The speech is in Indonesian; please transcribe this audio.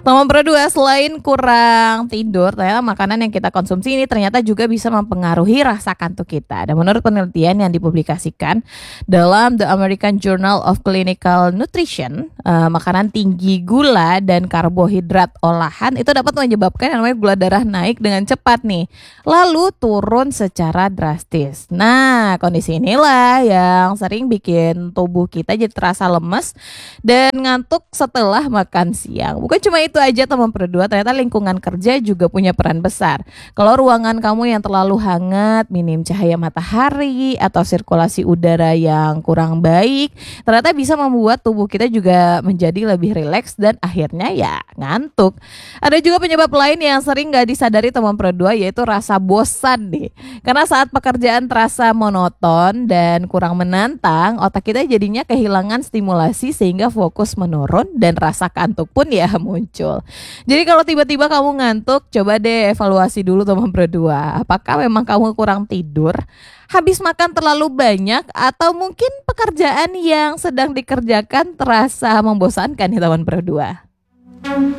Nomor berdua, selain kurang tidur, ternyata makanan yang kita konsumsi ini ternyata juga bisa mempengaruhi rasa kantuk kita. Dan menurut penelitian yang dipublikasikan dalam The American Journal of Clinical Nutrition, makanan tinggi gula dan karbohidrat olahan itu dapat menyebabkan yang namanya gula darah naik dengan cepat nih, lalu turun secara drastis. Nah, kondisi inilah yang sering bikin tubuh kita jadi terasa lemes dan ngantuk setelah makan siang. Bukan cuma itu aja teman berdua, ternyata lingkungan kerja juga punya peran besar. Kalau ruangan kamu yang terlalu hangat, minim cahaya matahari, atau sirkulasi udara yang kurang baik, ternyata bisa membuat tubuh kita juga menjadi lebih rileks dan akhirnya ya ngantuk. Ada juga penyebab lain yang sering gak disadari teman berdua, yaitu rasa bosan nih. Karena saat pekerjaan terasa monoton dan kurang menantang, otak kita jadinya kehilangan stimulasi sehingga fokus menurun dan rasa kantuk pun ya muncul. Jadi kalau tiba-tiba kamu ngantuk, coba deh evaluasi dulu teman berdua. Apakah memang kamu kurang tidur, habis makan terlalu banyak, atau mungkin pekerjaan yang sedang dikerjakan terasa membosankan ya teman berdua?